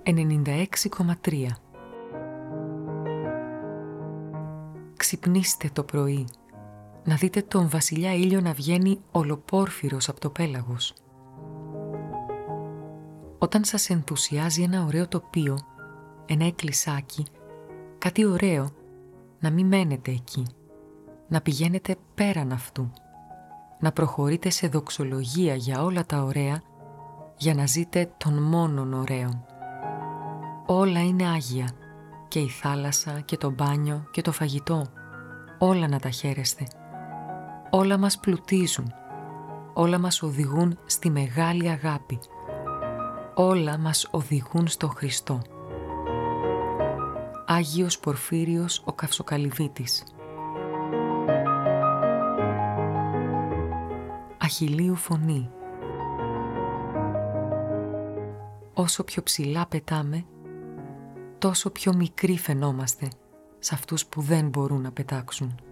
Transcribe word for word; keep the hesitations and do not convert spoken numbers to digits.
ενενήντα έξι κόμμα τρία. Ξυπνήστε το πρωί, να δείτε τον βασιλιά ήλιο να βγαίνει ολοπόρφυρος από το πέλαγος. Όταν σας ενθουσιάζει ένα ωραίο τοπίο, ένα εκκλησάκι, κάτι ωραίο, να μην μένετε εκεί, να πηγαίνετε πέραν αυτού, να προχωρείτε σε δοξολογία για όλα τα ωραία, για να ζείτε τον μόνον ωραίο. Όλα είναι άγια, και η θάλασσα και το μπάνιο και το φαγητό, όλα να τα χαίρεστε. Όλα μας πλουτίζουν, όλα μας οδηγούν στη μεγάλη αγάπη, όλα μας οδηγούν στο Χριστό. Άγιος Πορφύριος ο Καυσοκαλυβίτης. Αχιλλείου φωνή. Όσο πιο ψηλά πετάμε, τόσο πιο μικροί φαινόμαστε σε αυτούς που δεν μπορούν να πετάξουν.